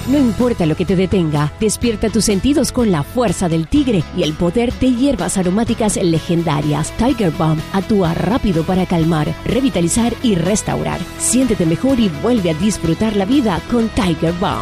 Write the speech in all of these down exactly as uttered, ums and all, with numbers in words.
No importa lo que te detenga, despierta tus sentidos con la fuerza del tigre y el poder de hierbas aromáticas legendarias. Tiger Balm actúa rápido para calmar, revitalizar y restaurar. Siéntete mejor y vuelve a disfrutar la vida con Tiger Balm.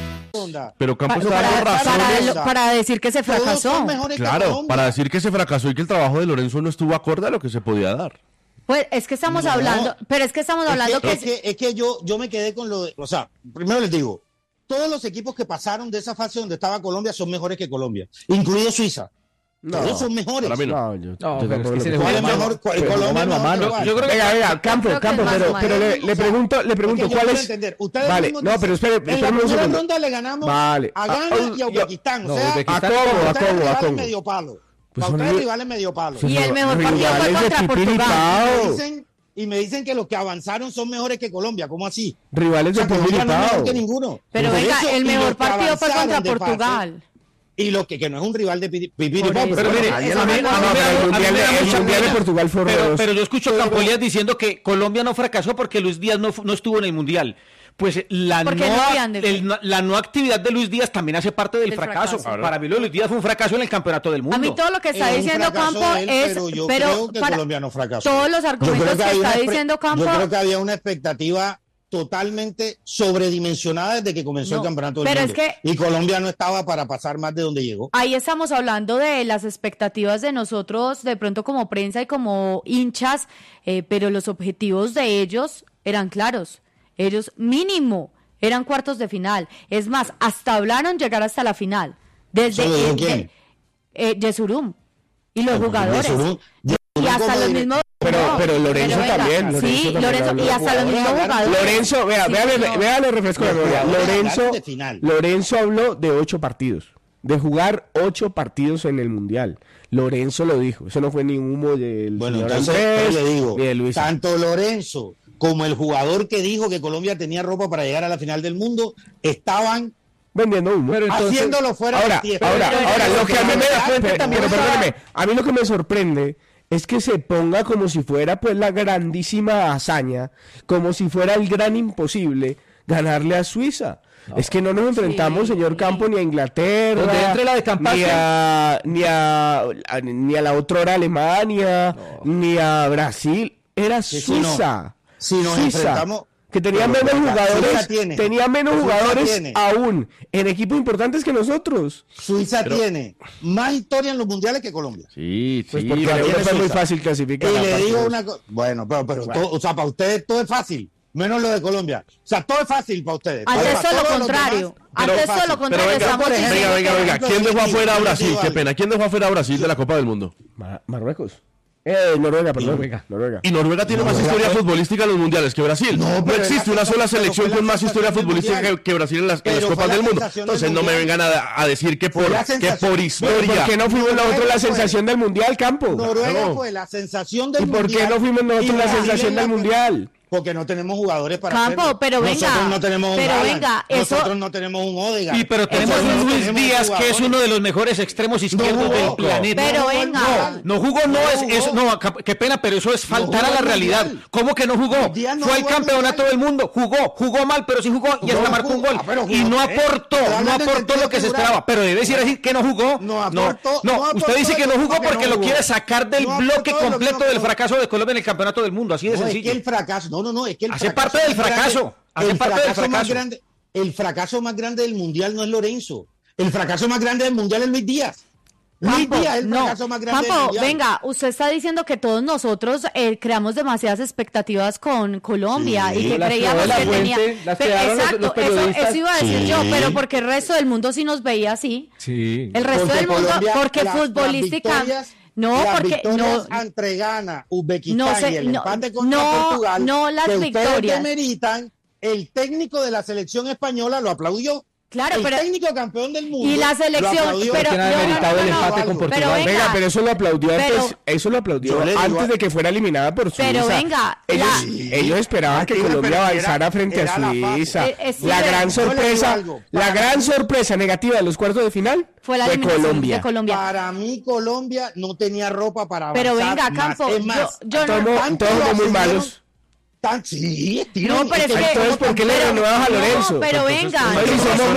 Pero Campos para, está para, razón. para, para decir que se fracasó. Claro, para decir que se fracasó y que el trabajo de Lorenzo no estuvo acorde a lo que se podía dar. Pues es que estamos No, hablando, pero es que estamos Es hablando que, que, es que, es que yo, yo me quedé con lo de, o sea, primero les digo, todos los equipos que pasaron de esa fase donde estaba Colombia son mejores que Colombia, incluido Suiza. No, Todos son mejores. para mí no. No, yo, No, yo pero tampoco es que lo se ¿Cuál le es mano- mejor? ¿Cuál- pero Colombia mano a es mejor que mano. Uruguay. Yo creo que- Venga, venga, Campo, creo que Campo, es pero, mano a pero mano. le, le pregunto, le pregunto, Es que yo ¿cuál quiero es? entender. Ustedes Vale, mismos no, dicen, pero espere, en la espérame un primera segundo. ronda le ganamos Vale. a Ah, Ghana ah, y a Uzbekistán. no, o sea, Uzbekistán- A Congo, a ustedes Congo, a rivales Congo. medio palo. Pues Para son ustedes ri- rivales medio palo. Y el mejor partido fue Rivales de contra pipí y Portugal. pao. Me dicen- y me dicen que los que avanzaron son mejores que Colombia. ¿Cómo así? Rivales O sea, de pipí Colombia y no es mejor pao. que ninguno. Pero Por venga, eso, el y mejor los que partido fue avanzaron contra de fase, Portugal. Y lo que, que no es un rival de pi- pipí y Por pao, eso. Pero bueno, mire, ahí eso es a mí- la- a mí no, me pero da- el a mí mundial me da de- el mucha mundial de pena. Portugal fue Pero, horroroso. pero yo escucho Campolías diciendo que Colombia no fracasó porque Luis Díaz no, fu- no estuvo en el Mundial. Pues la Porque no, no habían de- el no- la no actividad de Luis Díaz también hace parte del Del fracaso. fracaso. Para mí lo de Luis Díaz fue un fracaso en el campeonato del mundo. A mí todo lo que está Es un diciendo fracaso Campo de él, es, pero yo pero creo que para Colombia no fracasó. todos los Yo argumentos creo que, había está una espe- diciendo Campo, Yo creo que había una expectativa totalmente sobredimensionada desde que comenzó No, el campeonato del pero mundo. es que- Y Colombia no estaba para pasar más de donde llegó. ahí estamos hablando de las expectativas de nosotros, de pronto como prensa y como hinchas, eh, pero los objetivos de ellos eran claros. Ellos mínimo eran cuartos de final. Es más, hasta hablaron llegar hasta la final. Desde ¿Eso lo dijo eh, quién? de- eh, Yesurum y los jugadores. Yesurum- y Yesurum hasta como los dire- mismos. Pero- no, pero Lorenzo venga, también, Lorenzo sí, también Lorenzo, habló. y hasta los mismos Jugadores hablaron. jugadores. Lorenzo, vea, Sí, vea, vea, señor. vea los refrescos de Los memoria. jugadores Lorenzo, hablaron de final. Lorenzo habló de ocho partidos, de jugar ocho partidos en el Mundial. Lorenzo lo dijo, eso no fue ni humo del Bueno, señor entonces Andrés, yo le digo, ni de Luis. tanto Lorenzo como el jugador que dijo que Colombia tenía ropa para llegar a la final del mundo estaban Vendiendo humo. haciéndolo fuera ahora, del tiempo. ahora, Pero- ahora, lo que a mí me da pero- pero, también pero estaba- perdóneme, a mí lo que me sorprende es que se ponga como si fuera pues la grandísima hazaña, como si fuera el gran imposible ganarle a Suiza. Es que no nos enfrentamos, Sí. señor Campo, ni a Inglaterra, Donde entre la de Campazo. ni a ni a, a- ni a la otra Alemania, ni a Brasil, era si no- Suiza. si nos Suiza, enfrentamos- que tenía Pero, menos venga, jugadores, Suiza tiene. tenía menos Suiza jugadores tiene. aún en equipos importantes que nosotros. Suiza tiene más historia en los mundiales que Colombia. Sí, Pues sí. porque la a tiene Europa es muy Suiza. fácil clasificar. Y a le partidos. digo una cosa, bueno, pero, pero todo- o sea, para ustedes todo es fácil, menos lo de Colombia. O sea, todo es fácil para ustedes. Antes Para todo lo todos los contrario. demás, Antes pero todo fácil. lo Pero contrario. venga, Estamos por diciendo venga, venga, que- venga. ¿Quién dejó afuera a Yo Brasil? digo Qué algo. pena. ¿Quién dejó afuera a Brasil de la Copa del Mundo? Ma- Marruecos. Eh, Noruega, perdón. Noruega. Noruega. Y Noruega tiene más Noruega historia fue- futbolística en los mundiales que Brasil. No, No, pero existe era- una sola pero selección fue la con más historia sensación del futbolística mundial. que, que Brasil en las, en Pero las fue Copas la del Mundo. sensación del Entonces no me mundial. vengan a, a decir que Fue por, la que sensación. por ¿Pero historia. por qué no fuimos Noruega nosotros la fue- sensación del Mundial, Campo? Noruega Claro. fue la sensación del ¿Y por mundial. qué no fuimos nosotros y la Brasil sensación en la- del Mundial? Porque no tenemos jugadores para Campo, hacerlo. pero venga, Nosotros no tenemos un pero Haaland, venga, eso- nosotros no tenemos un Odegaard. Y pero tenemos Nosotros un no Luis tenemos Díaz que es jugadores. uno de los mejores extremos izquierdos jugó, del no. planeta. Pero No, venga. no, No jugó, no, No es, jugó. es no, cap- qué pena, pero eso es faltar jugó a la el realidad. Mundial. ¿Cómo que no jugó? Luis Díaz no Fue el jugó el campeonato Mundial. del mundo, jugó, jugó mal, pero sí jugó y No hasta marcó un jugó. gol. Ah, pero jugó, Y no ¿eh? aportó, Pero no hablando en aportó sentido lo que se figurado. esperaba. Pero debe decir así que no jugó. No aportó, no, no usted aportó dice que no lo jugó que porque no lo jugó. quiere sacar del No bloque aportó lo completo que no del jugó. fracaso de Colombia en el campeonato del mundo. Así de No, es sencillo. que el fracaso, no, no, no, es que el Hace fracaso parte del más grande- fracaso, hace el parte del fracaso más fracaso. grande, el fracaso más grande del mundial no es Lorenzo. El fracaso más grande del mundial es Luis Díaz. Luis Campo, Díaz es el no. fracaso más grande del Campo, mundial. venga, usted está diciendo que todos nosotros eh, creamos demasiadas expectativas con Colombia Sí, y que las creíamos creó la que tenía... Fuente, las Pero- crearon los- exacto, los eso, periodistas. eso iba a decir Sí. yo, pero porque el resto del mundo sí nos veía así. Sí. El resto Porque del mundo, Colombia, porque las- las futbolística... victorias- no, las porque victorias no, entre Ghana, Uzbekistán No sé, y el no, empate contra no, Portugal, no las que ustedes victorias. demeritan, el técnico de la selección española lo aplaudió. Claro, el pero- técnico campeón del mundo y la lo selección, aplaudió. pero ¿Quién ha no, no, demeritado no, el no, empate no, con pero Portugal? venga, Venga, pero eso lo aplaudió Pero- antes, eso lo aplaudió Yo le digo antes a- de que fuera eliminada por Suiza. Pero venga, ellos, la- ellos esperaban que Aquí, Colombia pero era- avanzara frente era a la fase. Suiza. Eh, eh, sí, la pero- gran Yo le digo sorpresa, algo. la Para gran mí- sorpresa negativa de los cuartos de final fue la fue eliminación Colombia. de Colombia. Para mí Colombia no tenía ropa para avanzar Pero venga, más. Campo, Es más, yo, yo no... Todos tanto todos lo somos muy asumieron- malos. tan, sí, No, pero es que... Entonces, ¿por qué le pero- renuevas a no, Lorenzo? pero Entonces, venga... Entonces, si somos